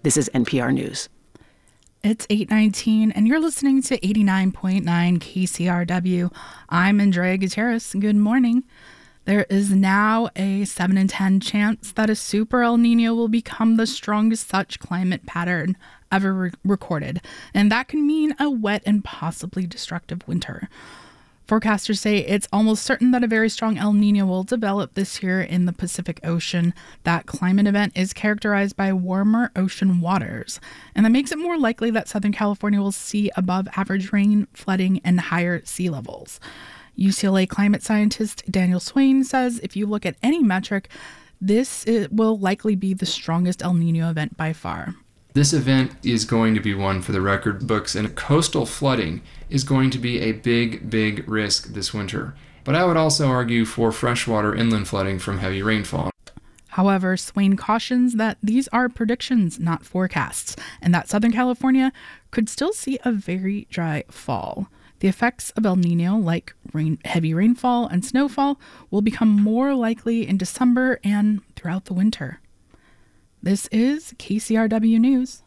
This is NPR News. It's 8:19, and you're listening to 89.9 KCRW. I'm Andrea Gutierrez. Good morning. There is now a 7 in 10 chance that a super El Nino will become the strongest such climate pattern ever recorded, and that can mean a wet and possibly destructive winter. Forecasters say it's almost certain that a very strong El Nino will develop this year in the Pacific Ocean. That climate event is characterized by warmer ocean waters, and that makes it more likely that Southern California will see above average rain, flooding, and higher sea levels. UCLA climate scientist Daniel Swain says if you look at any metric, this will likely be the strongest El Nino event by far. This event is going to be one for the record books, and coastal flooding is going to be a big risk this winter. But I would also argue for freshwater inland flooding from heavy rainfall. However, Swain cautions that these are predictions, not forecasts, and that Southern California could still see a very dry fall. The effects of El Nino, like heavy rainfall and snowfall, will become more likely in December and throughout the winter. This is KCRW News.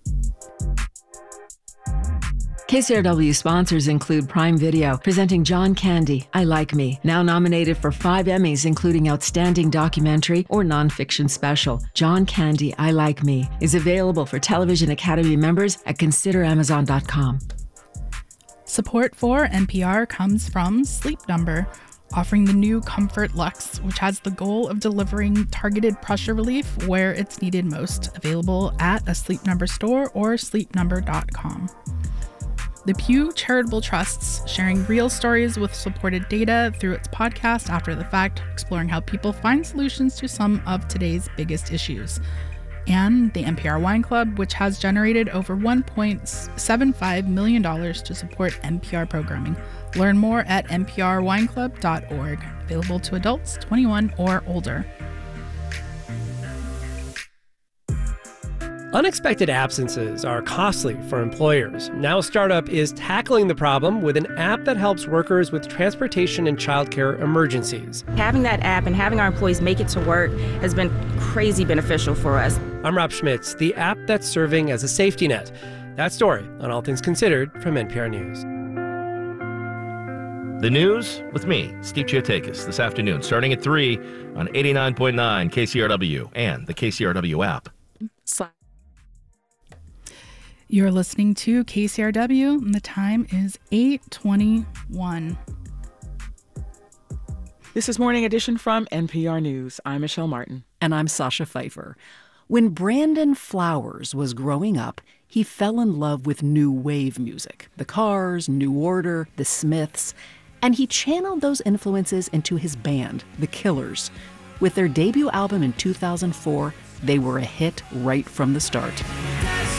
KCRW sponsors include Prime Video, presenting John Candy, I Like Me, now nominated for 5 Emmys, including Outstanding Documentary or Nonfiction Special. John Candy, I Like Me is available for Television Academy members at consideramazon.com. Support for NPR comes from Sleep Number, offering the new Comfort Luxe, which has the goal of delivering targeted pressure relief where it's needed most. Available at a Sleep Number store or sleepnumber.com. The Pew Charitable Trusts, sharing real stories with supported data through its podcast After the Fact, exploring how people find solutions to some of today's biggest issues. And the NPR Wine Club, which has generated over $1.75 million to support NPR programming. Learn more at nprwineclub.org. Available to adults 21 or older. Unexpected absences are costly for employers. Now Startup is tackling the problem with an app that helps workers with transportation and childcare emergencies. Having that app and having our employees make it to work has been crazy beneficial for us. I'm Rob Schmitz, the app that's serving as a safety net. That story on All Things Considered from NPR News. The news with me, Steve Chiotakis, this afternoon, starting at 3 on 89.9 KCRW and the KCRW app. You're listening to KCRW, and the time is 8:21. This is Morning Edition from NPR News. I'm Michelle Martin. And I'm Sasha Pfeiffer. When Brandon Flowers was growing up, he fell in love with new wave music. The Cars, New Order, The Smiths. And he channeled those influences into his band, The Killers. With their debut album in 2004, they were a hit right from the start.